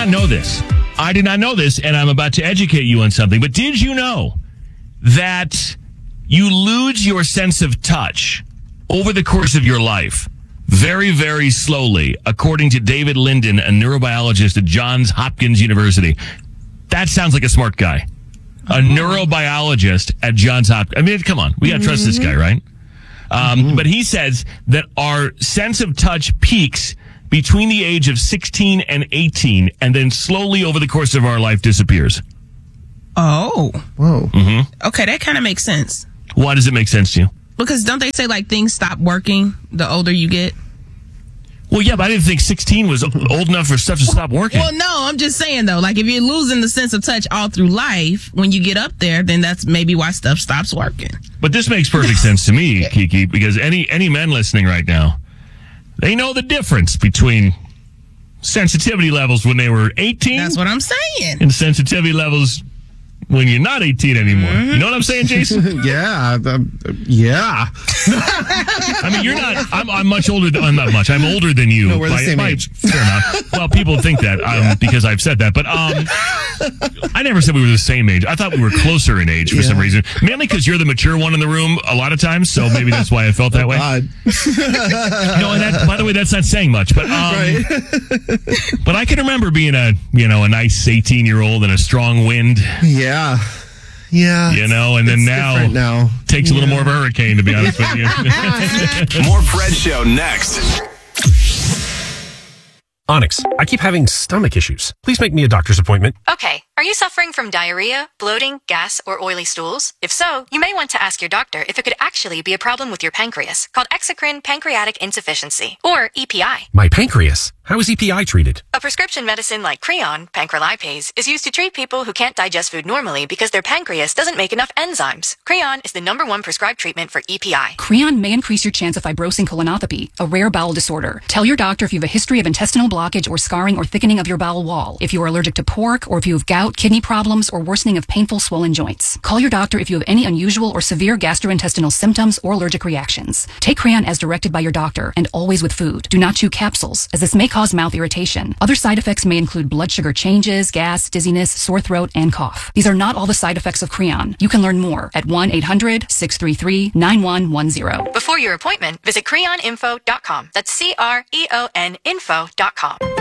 not know this. And I'm about to educate you on something. But did you know that you lose your sense of touch over the course of your life very, very slowly, according to David Linden, a neurobiologist at Johns Hopkins University? That sounds like a smart guy. A neurobiologist at Johns Hopkins. I mean, come on. We got to trust this guy, right? But he says that our sense of touch peaks between the age of 16 and 18, and then slowly over the course of our life disappears. Oh. Whoa. Mm-hmm. Okay, that kind of makes sense. Why does it make sense to you? Because don't they say, like, things stop working the older you get? Well, yeah, but I didn't think 16 was old enough for stuff to stop working. Well, no, I'm just saying, though, like, if you're losing the sense of touch all through life, when you get up there, then that's maybe why stuff stops working. But this makes perfect sense to me, Kiki, because any men listening right now, they know the difference between sensitivity levels when they were 18. That's what I'm saying. And sensitivity levels when you're not 18 anymore. Mm-hmm. You know what I'm saying, Jason? Yeah. Yeah. I mean, you're not, I'm much older than, I'm not much. I'm older than you. No, we're the same age. Fair enough. Well, people think that because I've said that. But I never said we were the same age. I thought we were closer in age for some reason. Mainly because you're the mature one in the room a lot of times. So maybe that's why I felt that way. God. No, and that, by the way, that's not saying much. But Right. but I can remember being a nice 18-year-old in a strong wind. Yeah. Yeah. And then now takes a little more of a hurricane, to be honest with you. More Fred Show next. Onyx, I keep having stomach issues. Please make me a doctor's appointment. Okay. Are you suffering from diarrhea, bloating, gas, or oily stools? If so, you may want to ask your doctor if it could actually be a problem with your pancreas, called exocrine pancreatic insufficiency, or EPI. My pancreas? How is EPI treated? A prescription medicine like Creon, pancrelipase, is used to treat people who can't digest food normally because their pancreas doesn't make enough enzymes. Creon is the #1 prescribed treatment for EPI. Creon may increase your chance of fibrosing colonopathy, a rare bowel disorder. Tell your doctor if you have a history of intestinal blockage or scarring or thickening of your bowel wall, if you are allergic to pork, or if you have gout, kidney problems, or worsening of painful swollen joints. Call your doctor if you have any unusual or severe gastrointestinal symptoms or allergic reactions. Take Creon as directed by your doctor, and always with food. Do not chew capsules, as this may cause mouth irritation. Other side effects may include blood sugar changes, gas, dizziness, sore throat, and cough. These are not all the side effects of Creon. You can learn more at 1-800-633-9110. Before your appointment, visit creoninfo.com. That's CREON info.com.